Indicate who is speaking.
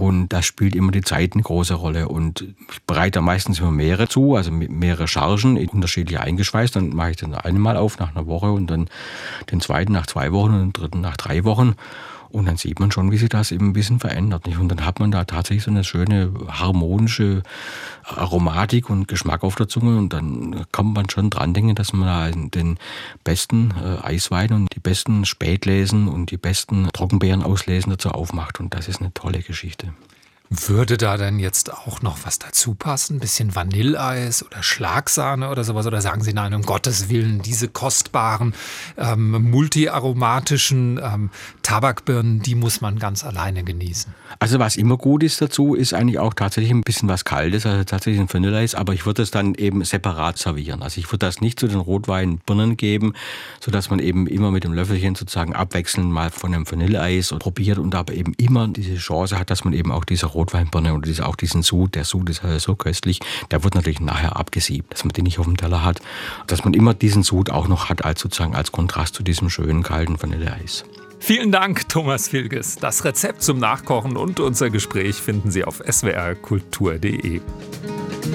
Speaker 1: Und da spielt immer die Zeit eine große Rolle. Und ich bereite meistens immer mehrere zu, also mehrere Chargen, unterschiedlich eingeschweißt. Dann mache ich den einen Mal auf nach einer Woche und dann den zweiten nach 2 Wochen und den dritten nach 3 Wochen. Und dann sieht man schon, wie sich das eben ein bisschen verändert. Und dann hat man da tatsächlich so eine schöne harmonische Aromatik und Geschmack auf der Zunge. Und dann kommt man schon dran denken, dass man da den besten Eiswein und die besten Spätlesen und die besten Trockenbeerenauslesen dazu aufmacht. Und das ist eine tolle Geschichte.
Speaker 2: Würde da denn jetzt auch noch was dazu passen? Ein bisschen Vanilleeis oder Schlagsahne oder sowas? Oder sagen Sie, nein, um Gottes Willen, diese kostbaren, multiaromatischen Tabakbirnen, die muss man ganz alleine genießen?
Speaker 1: Also was immer gut ist dazu, ist eigentlich auch tatsächlich ein bisschen was Kaltes, also tatsächlich ein Vanilleeis, aber ich würde es dann eben separat servieren. Also ich würde das nicht zu den Rotweinbirnen geben, sodass man eben immer mit dem Löffelchen sozusagen abwechselnd mal von einem Vanilleeis probiert und aber eben immer diese Chance hat, dass man eben auch diese Rotweinbirne oder auch diesen Sud, der Sud ist halt so köstlich, der wird natürlich nachher abgesiebt, dass man den nicht auf dem Teller hat, dass man immer diesen Sud auch noch hat als sozusagen als Kontrast zu diesem schönen kalten Vanilleeis.
Speaker 2: Vielen Dank, Thomas Vilges. Das Rezept zum Nachkochen und unser Gespräch finden Sie auf swrkultur.de.